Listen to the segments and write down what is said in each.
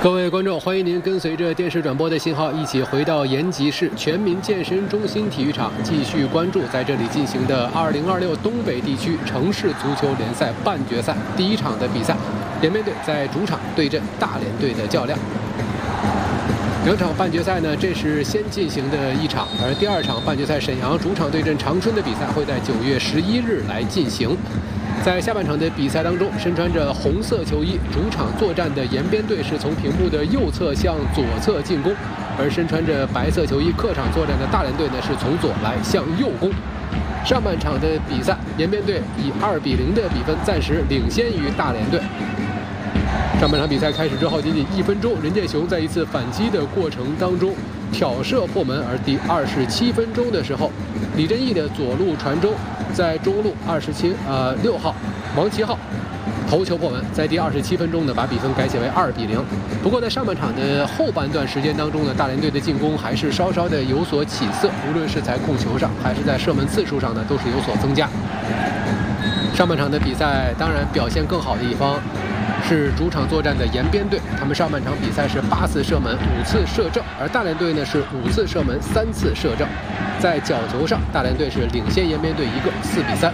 各位观众，欢迎您跟随着电视转播的信号，一起回到延吉市全民健身中心体育场，继续关注在这里进行的2026东北地区城市足球联赛半决赛第一场的比赛。延边队在主场对阵大连队的较量。两场半决赛呢，这是先进行的一场，而第二场半决赛沈阳主场对阵长春的比赛会在9月11日来进行。在下半场的比赛当中，身穿着红色球衣主场作战的延边队是从屏幕的右侧向左侧进攻，而身穿着白色球衣客场作战的大连队呢是从左来向右攻。上半场的比赛，延边队以2-0的比分暂时领先于大连队。上半场比赛开始之后，仅1分钟，任建雄在一次反击的过程当中挑射破门，而第27分钟的时候，李振义的左路传中，在中路6号王琦浩头球破门，在第27分钟呢把比分改写为2-0。不过在上半场的后半段时间当中呢，大连队的进攻还是稍稍的有所起色，无论是在控球上还是在射门次数上呢都是有所增加。上半场的比赛当然表现更好的一方是主场作战的延边队，他们上半场比赛是8次射门5次射正，而大连队呢是5次射门3次射正。在角球上，大连队是领先延边队1个，4-3。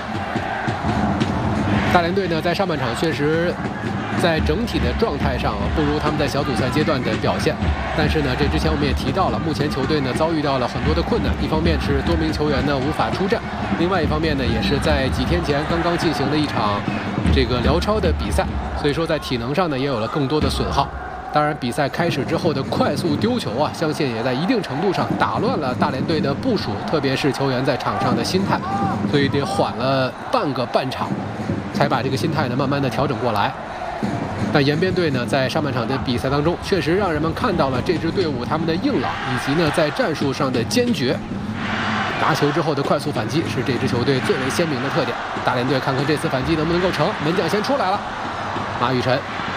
大连队呢在上半场确实在整体的状态上不如他们在小组赛阶段的表现，但是呢这之前我们也提到了，目前球队呢遭遇到了很多的困难，一方面是多名球员呢无法出战，另外一方面呢也是在几天前刚刚进行的一场这个辽超的比赛，所以说在体能上呢也有了更多的损耗。当然比赛开始之后的快速丢球啊，相信也在一定程度上打乱了大连队的部署，特别是球员在场上的心态，所以得缓了半场才把这个心态呢慢慢的调整过来。但延边队呢在上半场的比赛当中确实让人们看到了这支队伍他们的硬朗，以及呢在战术上的坚决。拿球之后的快速反击是这支球队最为鲜明的特点。大连队看看这次反击能不能够成，门将先出来了，马雨辰